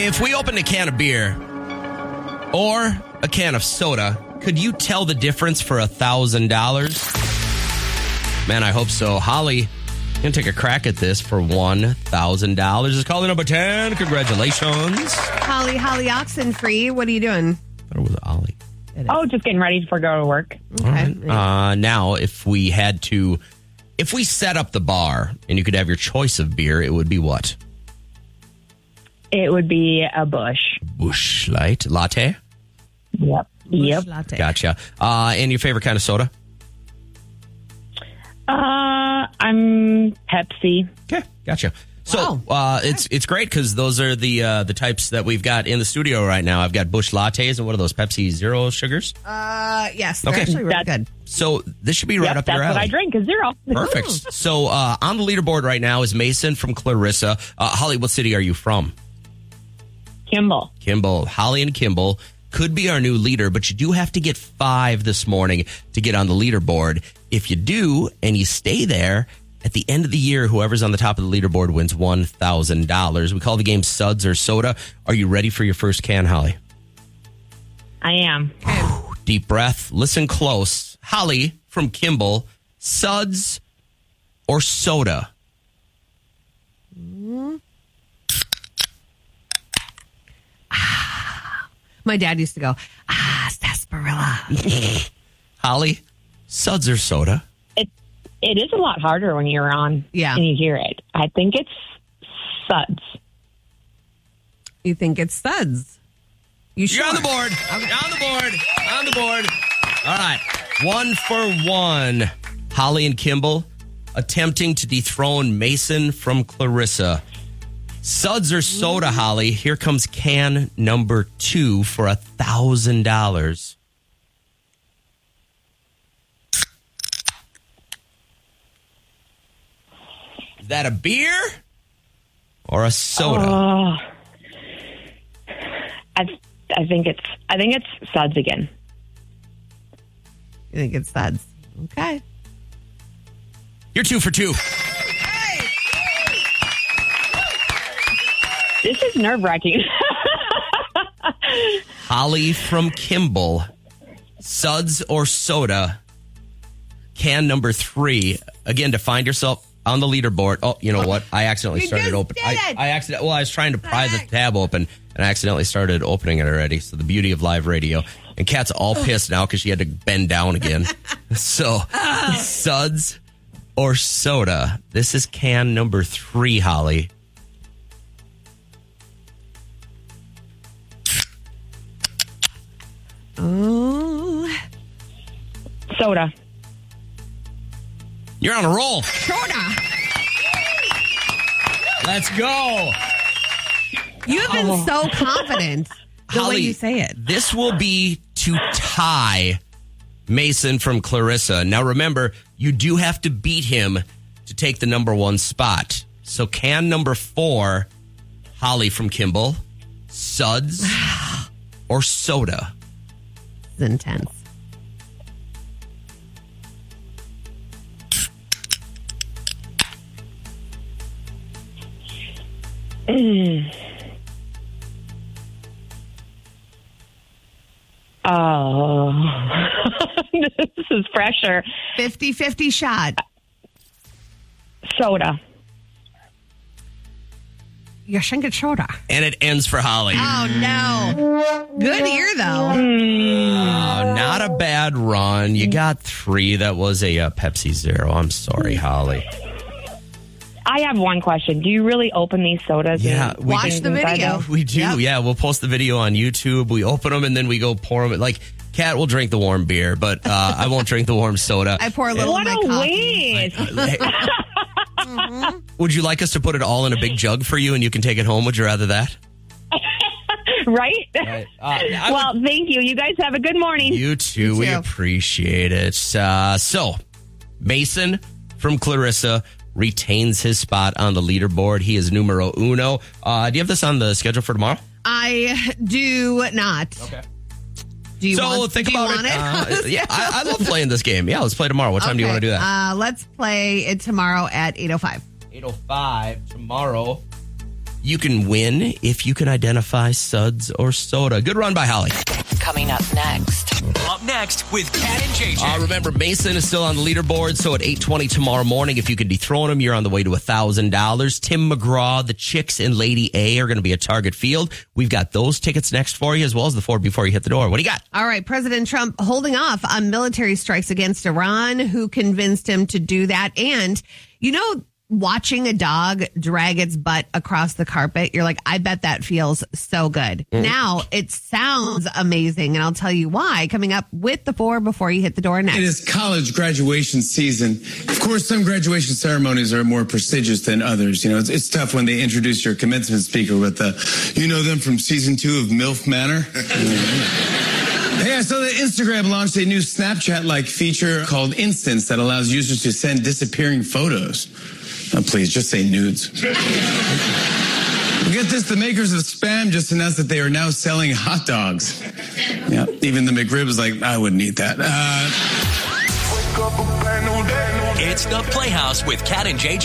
If we opened a can of beer or a can of soda, could you tell the difference for $1,000? Man, I hope so. Holly, you're going to take a crack at this for $1,000. It's caller number 10. Congratulations. Holly Oxenfree, what are you doing? I thought it was Ollie. Oh, just getting ready for go to work. Okay. Now, if we set up the bar and you could have your choice of beer, it would be what? It would be a Busch. Busch Light latte? Yep. Latte. Gotcha. And your favorite kind of soda? I'm Pepsi. Okay, gotcha. So it's great because those are the types that we've got in the studio right now. I've got Busch lattes and what are those, Pepsi Zero sugars? Yes, they're Okay. actually really good. So this should be right up your That's alley. what I drink, is zero. Perfect. So on the leaderboard right now is Mason from Clarissa. Holly, what city are you from? Kimball. Kimball. Holly and Kimball could be our new leader, but you do have to get 5 this morning to get on the leaderboard. If you do, and you stay there, at the end of the year, whoever's on the top of the leaderboard wins $1,000. We call the game Suds or Soda. Are you ready for your first can, Holly? I am. Deep breath. Listen close. Holly from Kimball, Suds or Soda? My dad used to go, sarsaparilla. Holly, Suds or Soda? It is a lot harder when you're on and you hear it. I think it's Suds. You think it's Suds? You're on the board. Okay. On the board. On the board. All right. 1 for 1. Holly and Kimball attempting to dethrone Mason from Clarissa. Suds or Soda, Holly? Here comes can number 2 for $1,000. Is that a beer or a soda? I think it's Suds again. You think it's Suds? Okay. You're 2 for 2. This is nerve-wracking. Holly from Kimball, Suds or Soda? Can number 3. Again, to find yourself on the leaderboard. Oh, you know what? I accidentally started opening. I was trying to pry the tab open, and I accidentally started opening it already. So the beauty of live radio. And Kat's all pissed now because she had to bend down again. So, Suds or Soda? This is can number 3, Holly. Oh. Soda. You're on a roll. Soda. Let's go. You've been so confident the Holly, way you say it. This will be to tie Mason from Clarissa. Now, remember, you do have to beat him to take the number 1 spot. So can number 4, Holly from Kimball, Suds or Soda? It's intense. Oh, this is pressure. 50-50 shot. Soda. You're drinking soda. And it ends for Holly. Oh, no. Good ear, though. Oh, not a bad run. You got 3. That was a Pepsi Zero. I'm sorry, Holly. I have one question. Do you really open these sodas? Yeah, and watch the video. We do. Yep. Yeah, we'll post the video on YouTube. We open them and then we go pour them. Like, Kat will drink the warm beer, but I won't drink the warm soda. I pour a little What in my a coffee. waste. Would you like us to put it all in a big jug for you and you can take it home? Would you rather that? Right? Well, thank you. You guys have a good morning. You too. We appreciate it. So, Mason from Clarissa retains his spot on the leaderboard. He is numero 1. Do you have this on the schedule for tomorrow? I do not. Okay. Do you want think about it? Yeah, I love playing this game. Yeah, let's play tomorrow. What time do you want to do that? Let's play it tomorrow at 8:05. 8:05 tomorrow. You can win if you can identify suds or soda. Good run by Holly. Coming up next. Up next with Kat and JJ. Remember, Mason is still on the leaderboard, so at 8:20 tomorrow morning, if you can dethrone him, you're on the way to $1,000. Tim McGraw, the Chicks and Lady A are going to be at Target Field. We've got those tickets next for you, as well as the 4 before you hit the door. What do you got? All right, President Trump holding off on military strikes against Iran. Who convinced him to do that? And, watching a dog drag its butt across the carpet, you're like, I bet that feels so good. Now, it sounds amazing, and I'll tell you why. Coming up with the 4 before you hit the door next. It is college graduation season. Of course, some graduation ceremonies are more prestigious than others. It's tough when they introduce your commencement speaker with them from season 2 of MILF Manor. Hey, I saw that Instagram launched a new Snapchat-like feature called Instants that allows users to send disappearing photos. Please, just say nudes. Get this, the makers of Spam just announced that they are now selling hot dogs. Yeah, even the McRib is like, I wouldn't eat that. It's the Playhouse with Kat and JJ.